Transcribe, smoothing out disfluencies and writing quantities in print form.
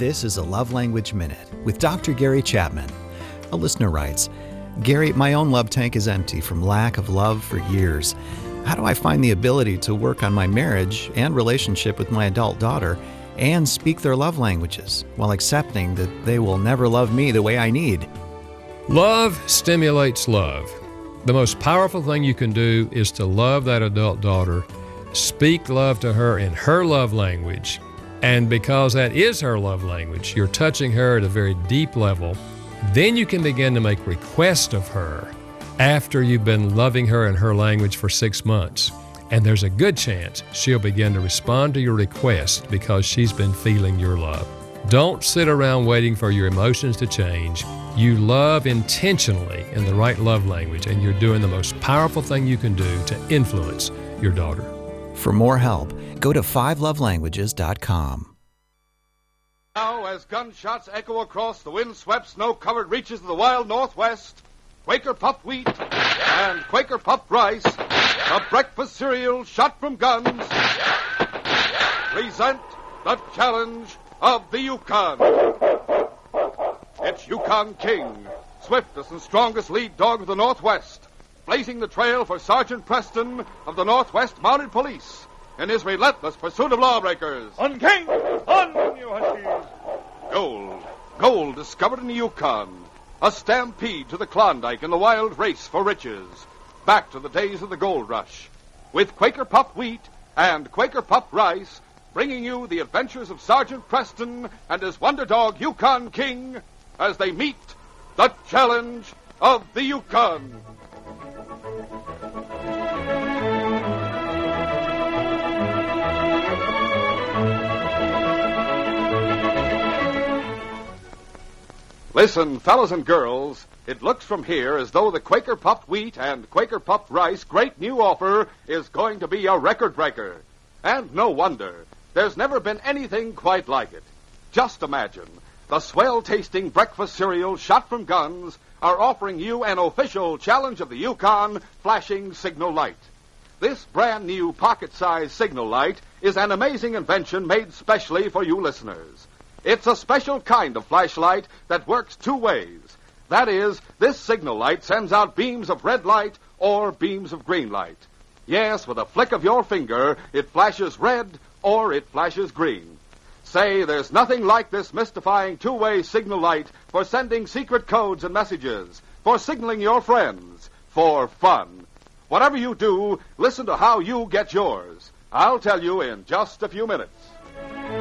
This is a Love Language Minute with Dr. Gary Chapman. A listener writes, Gary, my own love tank is empty from lack of love for years. How do I find the ability to work on my marriage and relationship with my adult daughter and speak their love languages while accepting that they will never love me the way I need? Love stimulates love. The most powerful thing you can do is to love that adult daughter, speak love to her in her love language, and because that is her love language, you're touching her at a very deep level. Then you can begin to make requests of her after you've been loving her in her language for 6 months. And there's a good chance she'll begin to respond to your request because she's been feeling your love. Don't sit around waiting for your emotions to change. You love intentionally in the right love language, and you're doing the most powerful thing you can do to influence your daughter. For more help, go to 5lovelanguages.com. Now, as gunshots echo across the wind-swept, snow-covered reaches of the wild Northwest, Quaker Puffed Wheat and Quaker Puffed Rice, a breakfast cereal shot from guns, present the challenge of the Yukon. It's Yukon King, swiftest and strongest lead dog of the Northwest, blazing the trail for Sergeant Preston of the Northwest Mounted Police in his relentless pursuit of lawbreakers. On, King! On, you huskies! Gold discovered in the Yukon. A stampede to the Klondike in the wild race for riches. Back to the days of the gold rush. With Quaker Puffed Wheat and Quaker Puffed Rice, bringing you the adventures of Sergeant Preston and his wonder dog Yukon King as they meet the challenge of the Yukon. Listen, fellas and girls, it looks from here as though the Quaker Puffed Wheat and Quaker Puffed Rice great new offer is going to be a record breaker. And no wonder. There's never been anything quite like it. Just imagine, the swell-tasting breakfast cereal shot from guns are offering you an official challenge of the Yukon flashing signal light. This brand new pocket-sized signal light is an amazing invention made specially for you listeners. It's a special kind of flashlight that works two ways. That is, this signal light sends out beams of red light or beams of green light. Yes, with a flick of your finger, it flashes red or it flashes green. Say, there's nothing like this mystifying two-way signal light for sending secret codes and messages, for signaling your friends, for fun. Whatever you do, listen to how you get yours. I'll tell you in just a few minutes.